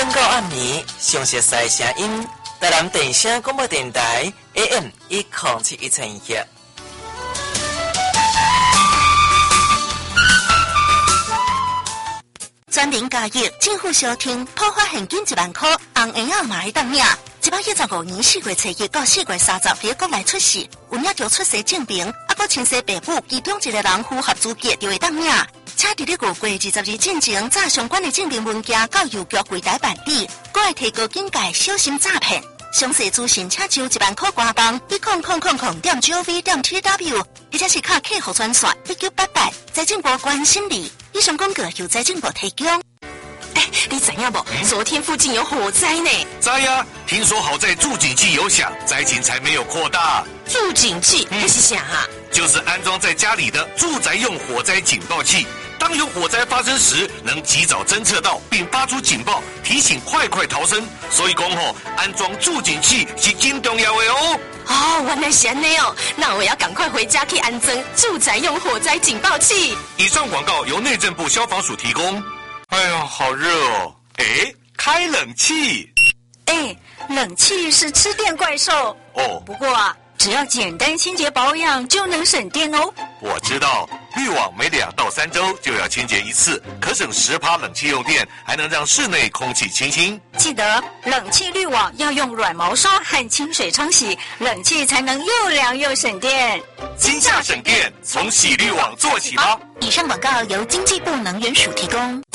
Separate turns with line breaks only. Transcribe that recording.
顶到暗暝，详细赛声音，台南电声广播电台 AM107121。
全民加益，政府小厅普发现金1万块，红圆仔嘛会当领。115年4月初1到4月30日国内出世，有领着出生证明，搁亲生父母其中一个人符合资格就会当领。请伫咧5月22日进前，查相关的证明文件到邮局柜台办理，搁会提高警戒，小心诈骗。详细资讯请就1万块官网10000.gov.tw， 或者是卡客户专线1988，财政部关心你。以上广告由财政部提供。
你知影不？昨天附近有火灾呢。
知呀，听说好在助警器有响，灾情才没有扩大。
助警器那是啥啊？
就是安装在家里的住宅用火灾警报器。当有火灾发生时，能及早侦测到并发出警报，提醒快逃生。所以讲吼，安装助警器是真重要的哦。
哦，原来是安尼哦，那我要赶快回家去安装住宅用火灾警报器。
以上广告由内政部消防署提供。哎呀，好热哦！开冷气。
冷气是吃电怪兽
哦。
不过啊，只要简单清洁保养就能省电哦。
我知道，滤网每2到3周就要清洁一次，可省10%冷气用电，还能让室内空气清新。
记得冷气滤网要用软毛刷和清水冲洗，冷气才能又凉又省电。
金价省电，从洗滤网做起吧。
以上广告由经济部能源署提供。